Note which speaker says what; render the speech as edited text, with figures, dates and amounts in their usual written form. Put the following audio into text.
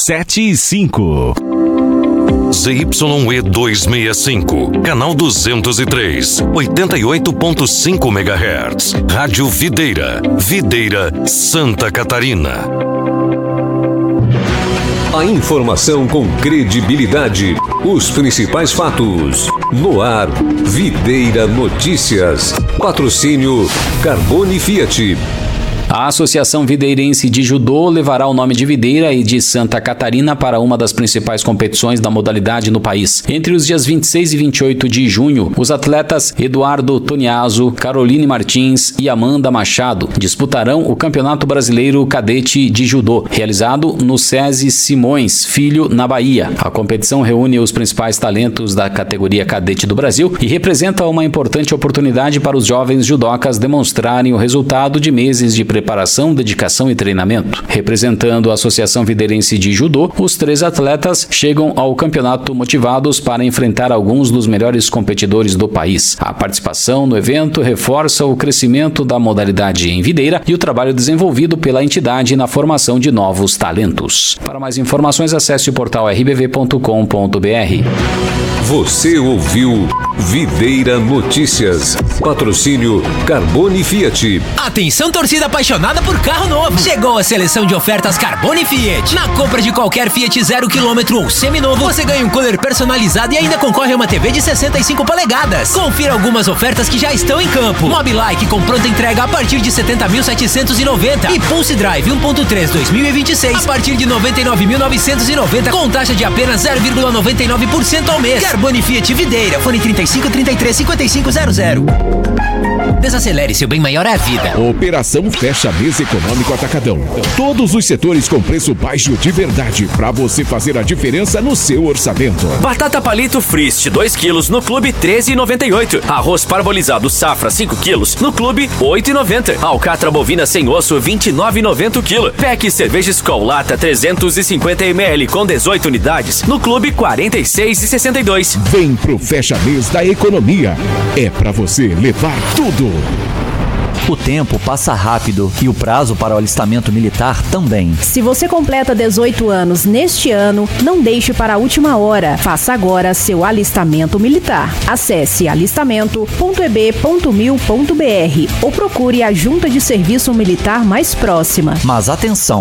Speaker 1: 7 e 5.
Speaker 2: ZYE 265, canal 203, 88.5 MHz. Rádio Videira, Videira, Santa Catarina.
Speaker 3: A informação com credibilidade. Os principais fatos. No ar, Videira Notícias. Patrocínio Carbone Fiat.
Speaker 4: A Associação Videirense de Judô levará o nome de Videira e de Santa Catarina para uma das principais competições da modalidade no país. Entre os dias 26 e 28 de junho, os atletas Eduardo Toniaso, Caroline Martins e Amanda Machado disputarão o Campeonato Brasileiro Cadete de Judô, realizado no SESI Simões Filho, na Bahia. A competição reúne os principais talentos da categoria cadete do Brasil e representa uma importante oportunidade para os jovens judocas demonstrarem o resultado de meses de preparação, dedicação e treinamento. Representando a Associação Videirense de Judô, os 3 atletas chegam ao campeonato motivados para enfrentar alguns dos melhores competidores do país. A participação no evento reforça o crescimento da modalidade em Videira e o trabalho desenvolvido pela entidade na formação de novos talentos. Para mais informações, acesse o portal rbv.com.br.
Speaker 3: Você ouviu Videira Notícias. Patrocínio Carbone Fiat.
Speaker 5: Atenção, torcida apaixonada por carro novo. Chegou a seleção de ofertas Carbone Fiat. Na compra de qualquer Fiat 0 km ou seminovo, você ganha um cooler personalizado e ainda concorre a uma TV de 65 polegadas. Confira algumas ofertas que já estão em campo. Mobilike com pronta entrega a partir de 70.790 e Pulse Drive 1.3 2026 a partir de 99.990 com taxa de apenas 0,99% ao mês. Carbone Fiat Videira, fone 35 33 5500. Desacelere, seu bem maior é a vida.
Speaker 1: Operação Fecha Mês Econômico Atacadão. Todos os setores com preço baixo de verdade, para você fazer a diferença no seu orçamento.
Speaker 6: Batata palito Frist 2 kg no Clube 13,98. Arroz parbolizado Safra 5 kg no Clube 8,90. Alcatra bovina sem osso 29,90 kg. Pack cerveja Skol lata 350 ml com 18 unidades no Clube 46,62.
Speaker 1: Vem pro Fecha Mês da Economia. É pra você levar tudo.
Speaker 7: O tempo passa rápido e o prazo para o alistamento militar também.
Speaker 8: Se você completa 18 anos neste ano, não deixe para a última hora. Faça agora seu alistamento militar. Acesse alistamento.eb.mil.br ou procure a Junta de Serviço Militar mais próxima.
Speaker 7: Mas atenção!